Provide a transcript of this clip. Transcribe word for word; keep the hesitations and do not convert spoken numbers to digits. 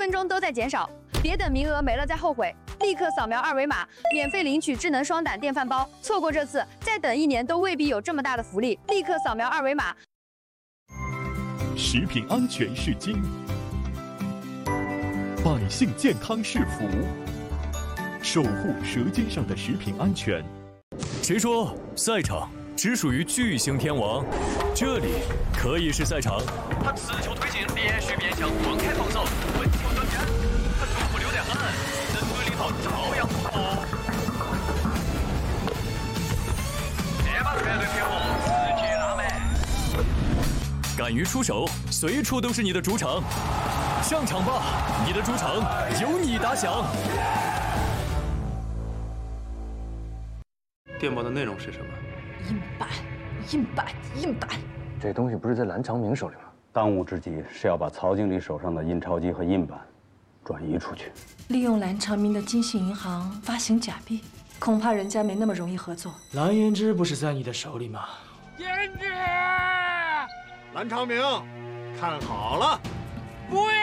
分钟都在减少，别等名额没了再后悔，立刻扫描二维码，免费领取智能双胆电饭煲。错过这次，再等一年都未必有这么大的福利。立刻扫描二维码。 食品安全是金，百姓健康是福，守护舌尖上的食品安全。 谁说赛场只属于巨星天王？这里可以是赛场。 他持球推进，连续面向断开防守，稳球转身，他速度溜得很，针对里头照样突破。这把全队偏红，直接拉满。 敢于出手，随处都是你的主场。上场吧，你的主场由你打响。 电报的内容是什么？ 硬板，硬板，硬板。 这东西不是在蓝长明手里吗？当务之急是要把曹经理手上的印钞机和印版转移出去。 利用蓝长明的金信银行发行假币，恐怕人家没那么容易合作。 蓝胭脂不是在你的手里吗？ 胭脂，蓝长明，看好了，不要！